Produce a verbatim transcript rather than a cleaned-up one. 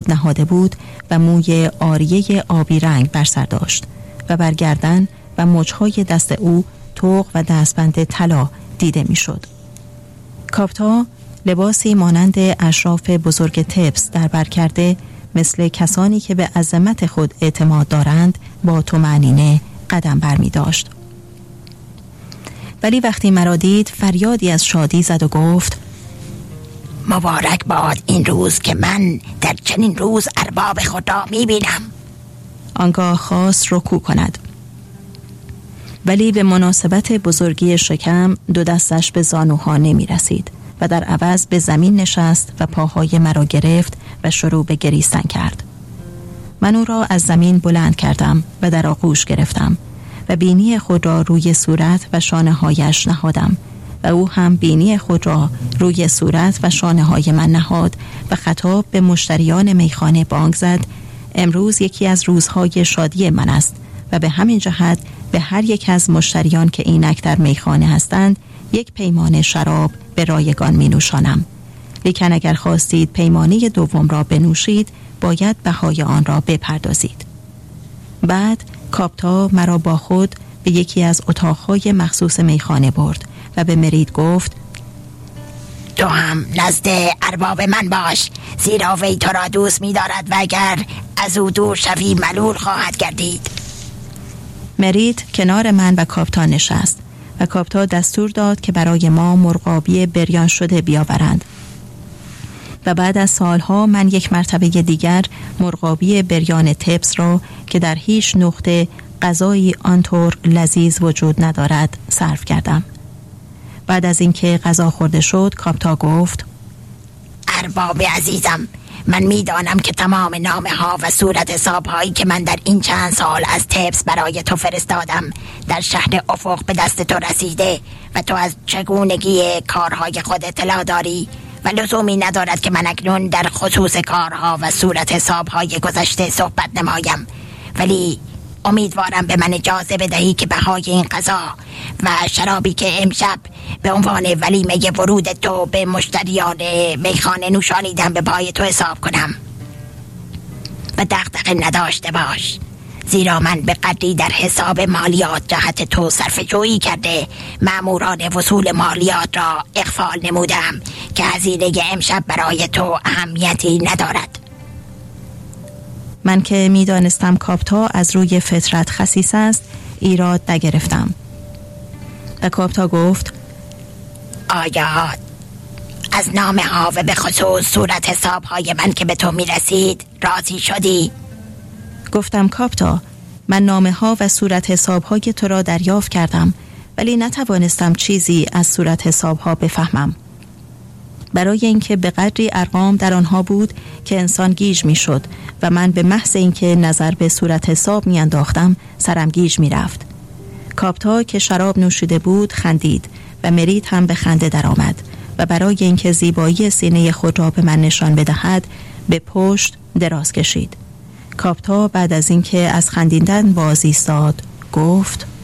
حساب نهاده بود و موی آریه آبی رنگ بر سر داشت و بر گردن و مچهای دست او طوق و دستبند طلا دیده میشد. کاپتا لباسی مانند اشراف بزرگ تبس در بر کرده، مثل کسانی که به عظمت خود اعتماد دارند با طمأنینه قدم بر می داشت. ولی وقتی مرا دید فریادی از شادی زد و گفت: مبارک باد این روز که من در چنین روز ارباب خود را می بینم. آنگاه خواست رکوع کند، ولی به مناسبت بزرگی شکم دو دستش به زانوها نمی رسید و در عوض به زمین نشست و پاهای مرا گرفت و شروع به گریستن کرد. من او را از زمین بلند کردم و در آغوش گرفتم و بینی خود را روی صورت و شانه هایش نهادم و او هم بینی خود را روی صورت و شانه های من نهاد و خطاب به مشتریان میخانه بانگ زد: امروز یکی از روزهای شادی من است و به همین جهت به هر یک از مشتریان که اینک در میخانه هستند یک پیمانه شراب به رایگان می نوشانم. لیکن اگر خواستید پیمانه دوم را بنوشید باید بهای آن را بپردازید. بعد کاپتا مرا با خود به یکی از اتاقهای مخصوص میخانه برد و به مرید گفت: تو هم نزد ارباب من باش، زیرا وی تو را دوست می دارد و اگر از او دور شوی ملول خواهد گردید. مرید کنار من و کاپتا نشست و کاپتا دستور داد که برای ما مرغابی بریان شده بیاورند و بعد از سالها من یک مرتبه دیگر مرغابی بریان تبس را که در هیچ نقطه غذایی آنطور لذیذ وجود ندارد صرف کردم. بعد از اینکه غذا خورده شد کاپتا گفت: ارباب عزیزم، من میدانم که تمام نامه ها و صورت حساب هایی که من در این چند سال از تبس برای تو فرستادم در شهر افق به دست تو رسیده و تو از چگونگی کارهای خود اطلاع داری و لزومی ندارد که من اکنون در خصوص کارها و صورت حساب های گذشته صحبت نمایم، ولی امیدوارم به من اجازه بدهی که بهای این غذا و شرابی که امشب به عنوان ولیمه ورود تو به مشتریان میخانه نوشانیدم به پای تو حساب کنم و دغدغه نداشته باش، زیرا من به قدری در حساب مالیات جهت تو صرفه جویی کرده ماموران وصول مالیات را اغفال نمودم که هزینه امشب برای تو اهمیتی ندارد. من که می دانستم کاپتا از روی فطرت خسیس است ایراد نگرفتم و کاپتا گفت: آیا از نامه ها و به خصوص صورت حساب های من که به تو می رسید راضی شدی؟ گفتم: کاپتا، من نامه ها و صورت حساب های تو را دریافت کردم ولی نتوانستم چیزی از صورت حساب ها بفهمم، برای اینکه به قدری ارقام در آنها بود که انسان گیج می شد و من به محض اینکه نظر به صورت حساب می انداختم سرم گیج می رفت. کاپتا که شراب نوشیده بود خندید و مرید هم به خنده در آمد و برای اینکه زیبایی سینه خود را به من نشان بدهد به پشت دراز کشید. کاپتا بعد از اینکه از خندیدن باز ایستاد گفت: